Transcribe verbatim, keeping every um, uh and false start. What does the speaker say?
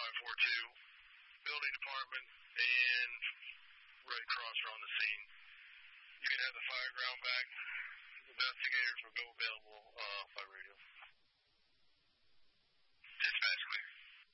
five four two, building department, and Red Cross are on the scene. You can have the fire ground back. Investigators will go available